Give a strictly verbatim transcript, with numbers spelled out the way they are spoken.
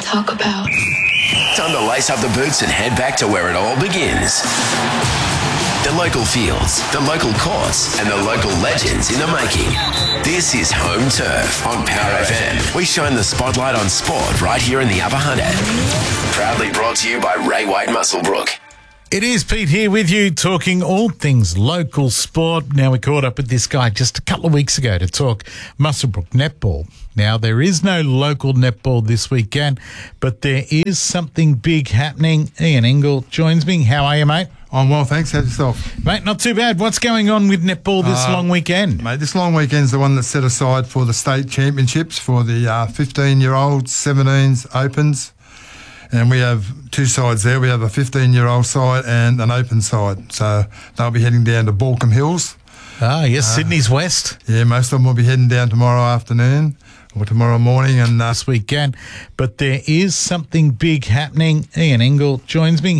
talk about. Time to lace up the boots and head back to where it all begins. The local fields, the local courts, and the local legends in the making. This is Home Turf on Power F M. We shine the spotlight on sport right here in the Upper Hunter. Proudly brought to you by Ray White Musselbrook. It is Pete here with you, talking all things local sport. Now, we caught up with this guy just a couple of weeks ago to talk Musselbrook netball. Now, there is no local netball this weekend, but there is something big happening. Ian Engel joins me. How are you, mate? I'm well, thanks. How's yourself? Mate, not too bad. What's going on with netball this uh, long weekend? Mate, this long weekend's the one that's set aside for the state championships for the uh, fifteen-year-olds, seventeens, opens. And we have two sides there. We have a fifteen-year-old side and an open side. So they'll be heading down to Balcombe Hills. Ah, yes, uh, Sydney's west. Yeah, most of them will be heading down tomorrow afternoon or tomorrow morning. And uh, this weekend. But there is something big happening. Ian Engel joins me.